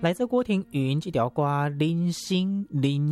来自郭庭云这条歌，零星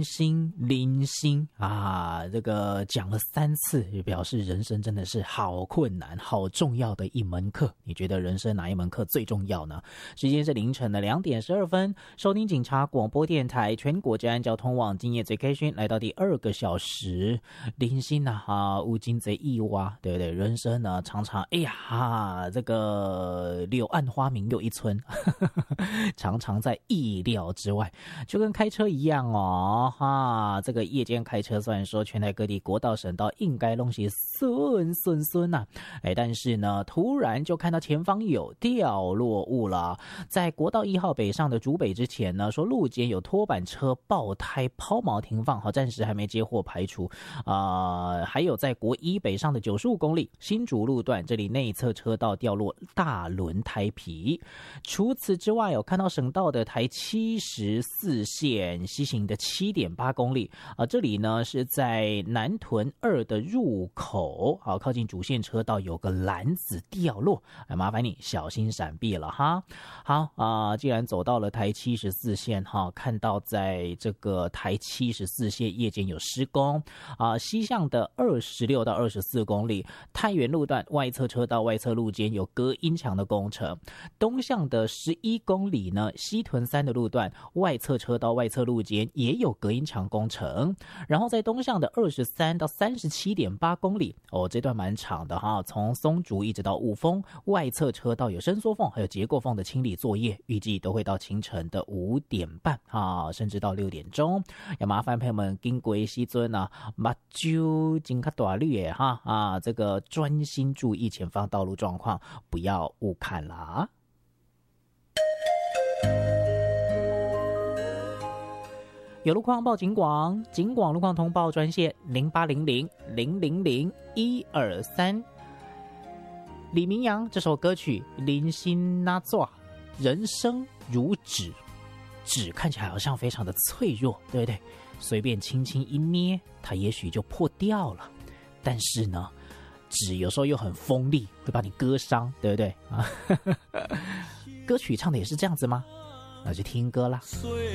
啊，这个讲了3次，也表示人生真的是好困难、好重要的一门课。你觉得人生哪一门课最重要呢？时间是凌晨的2点12分，收听警察广播电台全国治安交通网，今夜最开心，来到第2个小时。零星啊，无尽贼意哇，对不对？人生呢，常常哎呀，这个柳暗花明又一村，常常在意料之外，就跟开车一样哦，这个夜间开车，虽然说全台各地国道、省道应该东西顺呐，但是呢，突然就看到前方有掉落物了。在国道1号北上的竹北之前呢，说路肩有拖板车爆胎抛锚停放，好，暂时还没接获排除。还有在国1北上的95公里新竹路段，这里内侧车道掉落大轮胎皮。除此之外，有看到省道的台74线西行的7.8公里，这里呢是在南屯2的入口，好，靠近主线车道有个篮子掉落，麻烦你小心闪避了哈。好既然走到了台74线哈，看到在这个台74线夜间有施工西向的26到24公里太原路段外侧车道外侧路间有隔音墙的工程，东向的11公里呢，西屯3的路段外侧车道外侧路间也有隔音墙工程，然后在东向的23到37.8公里这段蛮长的哈，从松竹一直到雾峰外侧车道有伸缩缝还有结构缝的清理作业，预计都会到清晨的5点半甚至到6点钟，要麻烦朋友们经过西尊目睭真较大绿的这个专心注意前方道路状况，不要误看啦。有路况报警广，警广路况通报专线0800-000-123。李明阳这首歌曲零星那做人生如纸，纸看起来好像非常的脆弱，对不对？随便轻轻一捏，它也许就破掉了。但是呢，纸有时候又很锋利，会把你割伤，对不对？歌曲唱的也是这样子吗？那就听歌啦。